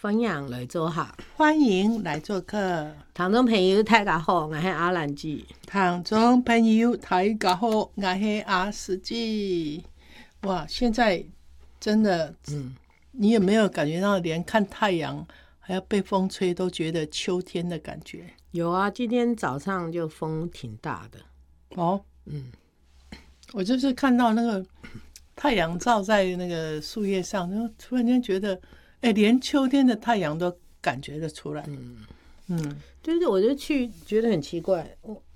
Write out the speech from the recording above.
分享来做客， 欢迎来做客。 听众朋友大家好，我是阿兰姐。 听众朋友大家好，我是阿司机。哇，现在真的，你有没有感觉到连看太阳还要被风吹都觉得秋天的感觉？ 有啊，今天早上就风挺大的。 哦，我就是看到那个太阳照在那个树叶上，然后突然间觉得，连秋天的太阳都感觉得出来。 就是我就去觉得很奇怪，